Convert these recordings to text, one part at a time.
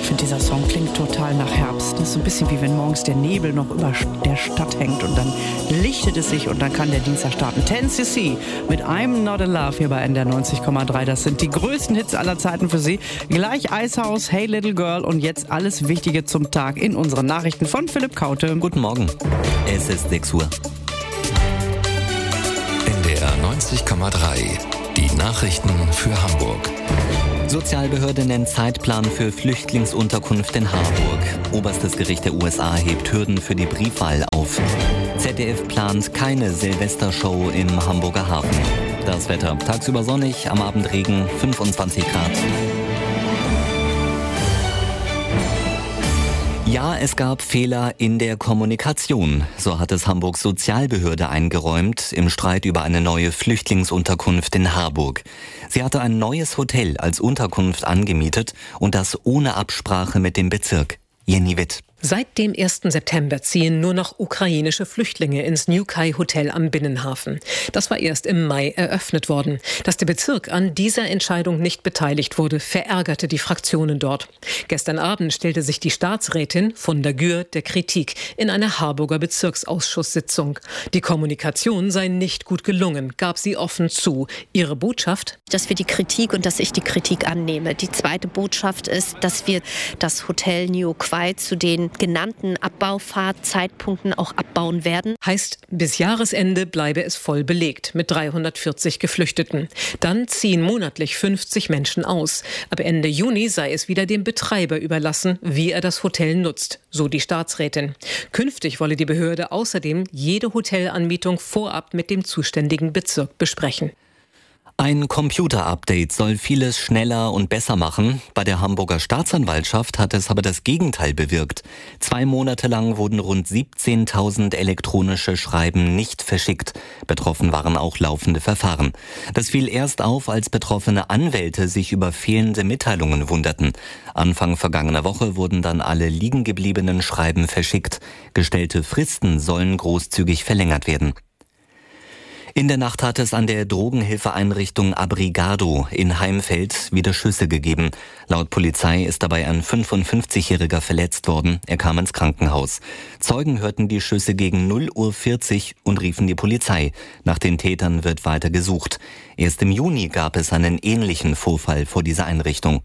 finde, dieser Song klingt total nach Herbst. Das ist so ein bisschen wie wenn morgens der Nebel noch über der Stadt hängt und dann lichtet es sich und dann kann der Dienstag starten. 10cc mit I'm Not in Love hier bei NDR 90,3. Das sind die größten Hits aller Zeiten für Sie. Gleich Icehouse, Hey Little Girl und jetzt alles Wichtige zum Tag in unseren Nachrichten von Philipp Kaute. Guten Morgen. Es ist 6 Uhr. NDR 90,3. Die Nachrichten für Hamburg. Sozialbehörde nennt Zeitplan für Flüchtlingsunterkunft in Harburg. Oberstes Gericht der USA hebt Hürden für die Briefwahl auf. ZDF plant keine Silvestershow im Hamburger Hafen. Das Wetter tagsüber sonnig, am Abend Regen, 25 Grad. Ja, es gab Fehler in der Kommunikation. So hat es Hamburgs Sozialbehörde eingeräumt im Streit über eine neue Flüchtlingsunterkunft in Harburg. Sie hatte ein neues Hotel als Unterkunft angemietet und das ohne Absprache mit dem Bezirk. Jenny Witt. Seit dem 1. September ziehen nur noch ukrainische Flüchtlinge ins New Kai Hotel am Binnenhafen. Das war erst im Mai eröffnet worden. Dass der Bezirk an dieser Entscheidung nicht beteiligt wurde, verärgerte die Fraktionen dort. Gestern Abend stellte sich die Staatsrätin von der Gür der Kritik in einer Harburger Bezirksausschusssitzung. Die Kommunikation sei nicht gut gelungen, gab sie offen zu. Ihre Botschaft? Dass wir die Kritik und dass ich die Kritik annehme. Die zweite Botschaft ist, dass wir das Hotel New Kai zu den genannten Abbaufahrtzeitpunkten auch abbauen werden. Heißt, bis Jahresende bleibe es voll belegt mit 340 Geflüchteten. Dann ziehen monatlich 50 Menschen aus. Ab Ende Juni sei es wieder dem Betreiber überlassen, wie er das Hotel nutzt, so die Staatsrätin. Künftig wolle die Behörde außerdem jede Hotelanmietung vorab mit dem zuständigen Bezirk besprechen. Ein Computer-Update soll vieles schneller und besser machen. Bei der Hamburger Staatsanwaltschaft hat es aber das Gegenteil bewirkt. 2 Monate lang wurden rund 17.000 elektronische Schreiben nicht verschickt. Betroffen waren auch laufende Verfahren. Das fiel erst auf, als betroffene Anwälte sich über fehlende Mitteilungen wunderten. Anfang vergangener Woche wurden dann alle liegen gebliebenen Schreiben verschickt. Gestellte Fristen sollen großzügig verlängert werden. In der Nacht hat es an der Drogenhilfeeinrichtung Abrigado in Heimfeld wieder Schüsse gegeben. Laut Polizei ist dabei ein 55-Jähriger verletzt worden. Er kam ins Krankenhaus. Zeugen hörten die Schüsse gegen 0:40 Uhr und riefen die Polizei. Nach den Tätern wird weiter gesucht. Erst im Juni gab es einen ähnlichen Vorfall vor dieser Einrichtung.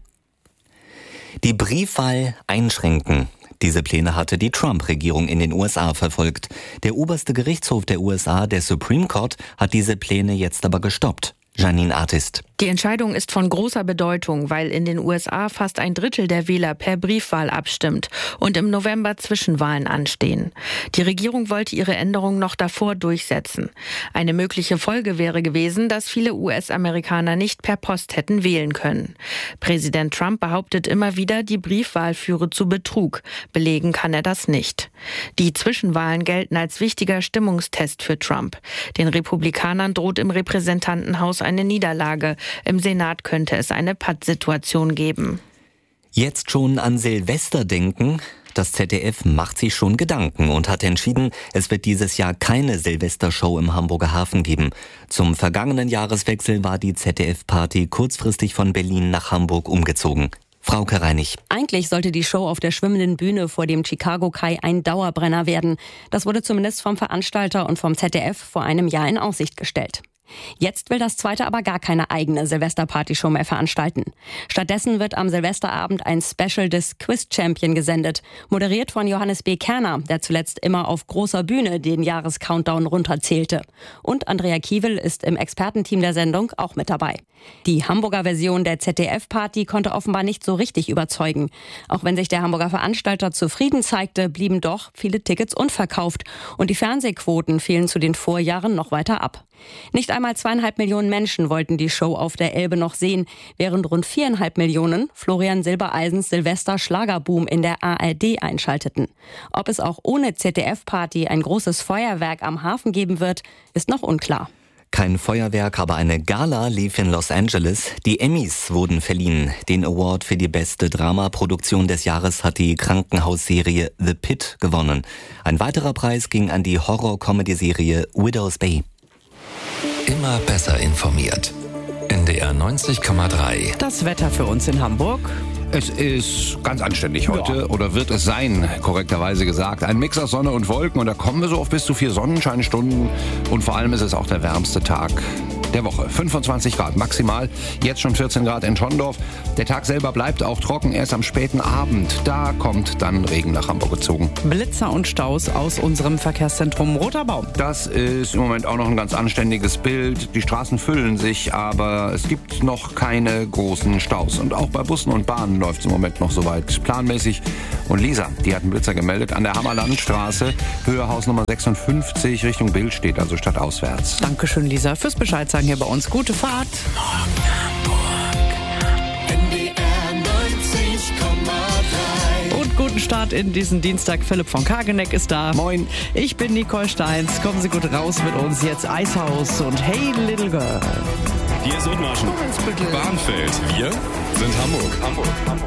Die Briefwahl einschränken. Diese Pläne hatte die Trump-Regierung in den USA verfolgt. Der oberste Gerichtshof der USA, der Supreme Court, hat diese Pläne jetzt aber gestoppt. Janine Artist. Die Entscheidung ist von großer Bedeutung, weil in den USA fast 1/3 der Wähler per Briefwahl abstimmt und im November Zwischenwahlen anstehen. Die Regierung wollte ihre Änderung noch davor durchsetzen. Eine mögliche Folge wäre gewesen, dass viele US-Amerikaner nicht per Post hätten wählen können. Präsident Trump behauptet immer wieder, die Briefwahl führe zu Betrug. Belegen kann er das nicht. Die Zwischenwahlen gelten als wichtiger Stimmungstest für Trump. Den Republikanern droht im Repräsentantenhaus eine Niederlage. Im Senat könnte es eine Pattsituation geben. Jetzt schon an Silvester denken? Das ZDF macht sich schon Gedanken und hat entschieden, es wird dieses Jahr keine Silvestershow im Hamburger Hafen geben. Zum vergangenen Jahreswechsel war die ZDF-Party kurzfristig von Berlin nach Hamburg umgezogen. Frauke Reinig. Eigentlich sollte die Show auf der schwimmenden Bühne vor dem Chicago Kai ein Dauerbrenner werden. Das wurde zumindest vom Veranstalter und vom ZDF vor einem Jahr in Aussicht gestellt. Jetzt will das zweite aber gar keine eigene Silvesterpartyshow mehr veranstalten. Stattdessen wird am Silvesterabend ein Special des Quiz Champion gesendet, moderiert von Johannes B. Kerner, der zuletzt immer auf großer Bühne den Jahrescountdown runterzählte. Und Andrea Kiewel ist im Expertenteam der Sendung auch mit dabei. Die Hamburger Version der ZDF-Party konnte offenbar nicht so richtig überzeugen. Auch wenn sich der Hamburger Veranstalter zufrieden zeigte, blieben doch viele Tickets unverkauft und die Fernsehquoten fielen zu den Vorjahren noch weiter ab. Nicht einmal 2,5 Millionen Menschen wollten die Show auf der Elbe noch sehen, während rund 4,5 Millionen Florian Silbereisens Silvester-Schlagerboom in der ARD einschalteten. Ob es auch ohne ZDF-Party ein großes Feuerwerk am Hafen geben wird, ist noch unklar. Kein Feuerwerk, aber eine Gala lief in Los Angeles. Die Emmys wurden verliehen. Den Award für die beste Dramaproduktion des Jahres hat die Krankenhausserie The Pit gewonnen. Ein weiterer Preis ging an die Horror-Comedy-Serie Widow's Bay. Immer besser informiert. NDR 90,3. Das Wetter für uns in Hamburg. Es ist ganz anständig heute, oder wird es sein, korrekterweise gesagt. Ein Mix aus Sonne und Wolken und da kommen wir so auf bis zu 4 Sonnenscheinstunden und vor allem ist es auch der wärmste Tag der Woche. 25 Grad maximal, jetzt schon 14 Grad in Schondorf. Der Tag selber bleibt auch trocken, erst am späten Abend. Da kommt dann Regen nach Hamburg gezogen. Blitzer und Staus aus unserem Verkehrszentrum Roter Baum. Das ist im Moment auch noch ein ganz anständiges Bild. Die Straßen füllen sich, aber es gibt noch keine großen Staus. Und auch bei Bussen und Bahnen läuft es im Moment noch soweit planmäßig. Und Lisa, die hat einen Blitzer gemeldet an der Hammerlandstraße, Höhe Haus Nummer 56, Richtung Billstedt, also stadtauswärts. Dankeschön, Lisa, fürs Bescheid sagen hier bei uns. Gute Fahrt. Und guten Start in diesen Dienstag. Philipp von Kageneck ist da. Moin. Ich bin Nicole Steins. Kommen Sie gut raus mit uns. Jetzt Eishaus und Hey Little Girl. Hier ist Othmarschen. Bahnfeld. Wir sind Hamburg.